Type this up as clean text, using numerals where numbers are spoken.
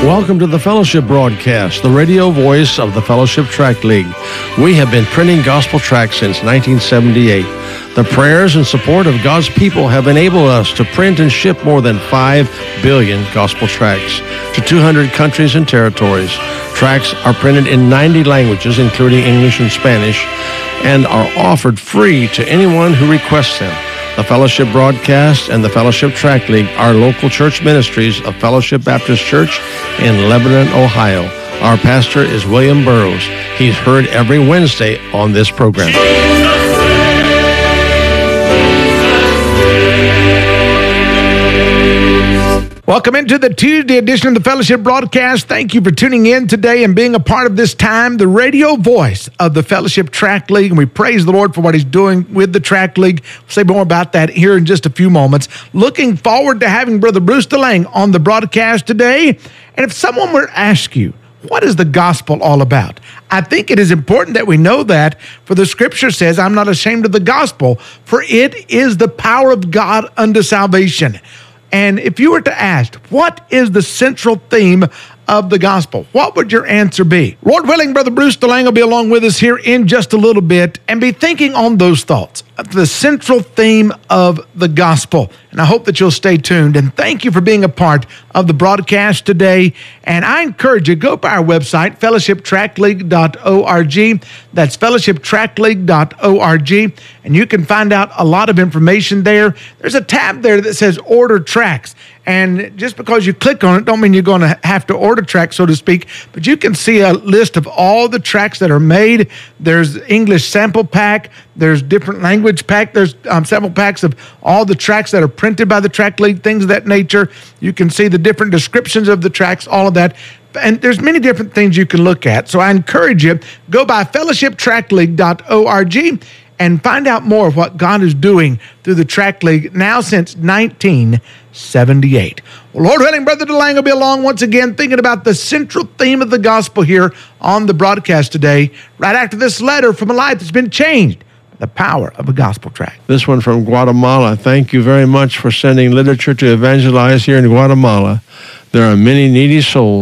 Welcome to the Fellowship Broadcast, the radio voice of the Fellowship Tract League. We have been printing gospel tracts since 1978. The prayers and support of God's people have enabled us to print and ship more than 5 billion gospel tracts to 200 countries and territories. Tracts are printed in 90 languages, including English and Spanish, and are offered free to anyone who requests them. The Fellowship Broadcast and the Fellowship Tract League are local church ministries of Fellowship Baptist Church in Lebanon, Ohio. Our pastor is William Burroughs. He's heard every Wednesday on this program. Welcome into the Tuesday edition of the Fellowship Broadcast. Thank you for tuning in today and being a part of this time, the radio voice of the Fellowship Tract League. And we praise the Lord for what he's doing with the Tract League. We'll say more about that here in just a few moments. Looking forward to having Brother Bruce DeLange on the broadcast today. And if someone were to ask you, what is the gospel all about? I think it is important that we know that, for the scripture says, I'm not ashamed of the gospel, for it is the power of God unto salvation. And if you were to ask, what is the central theme of the gospel, what would your answer be? Lord willing, Brother Bruce DeLange will be along with us here in just a little bit and be thinking on those thoughts, the central theme of the gospel. And I hope that you'll stay tuned. And thank you for being a part of the broadcast today. And I encourage you, go by our website, fellowshiptractleague.org. That's fellowshiptractleague.org. And you can find out a lot of information there. There's a tab there that says Order Tracts. And just because you click on it, don't mean you're going to have to order tracts, so to speak, but you can see a list of all the tracts that are made. There's English sample pack. There's different language pack. There's sample packs of all the tracts that are printed by the Tract League, things of that nature. You can see the different descriptions of the tracts, all of that. And there's many different things you can look at. So I encourage you, go by fellowshiptractleague.org and find out more of what God is doing through the Tract League now since 1978. Well, Lord willing, Brother DeLange will be along once again thinking about the central theme of the gospel here on the broadcast today, right after this letter from a life that's been changed by the power of a gospel tract. This one from Guatemala. Thank you very much for sending literature to evangelize here in Guatemala. There are many needy souls